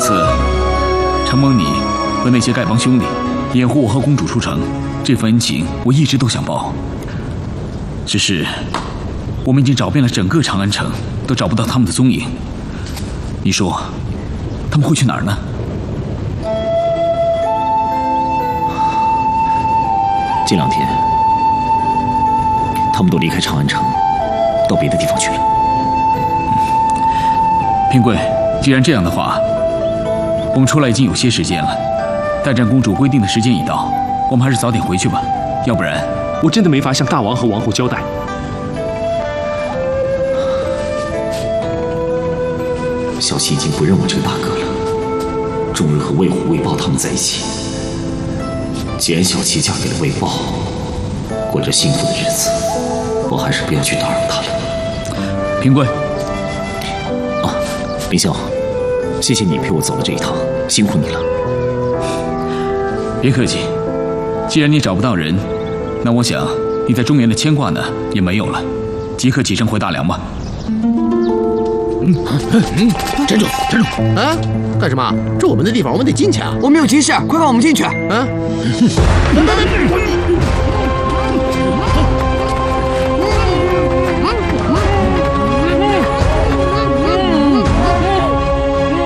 次承蒙你和那些丐帮兄弟掩护我和公主出城，这份恩情我一直都想报。只是我们已经找遍了整个长安城，都找不到他们的踪影。你说他们会去哪儿呢？ 这2天，他们都离开长安城，到别的地方去了。 平贵，既然这样的话，我们出来已经有些时间了。待战公主规定的时间已到，我们还是早点回去吧。要不然， 我真的没法向大王和王后交代。 小七已经不认我这个大哥了，终日和魏虎、魏豹他们在一起。既然小七嫁给了魏豹，过着幸福的日子，我还是不要去打扰他了。 平贵， 林兄，谢谢你陪我走了这一趟，辛苦你了。 别客气，既然你找不到人，那我想你在中原的牵挂呢也没有了，即刻启程回大梁吧。 站住！站住！啊，干什么？这我们的地方，我们得进去啊！ 我们有急事，快放我们进去！ 啊！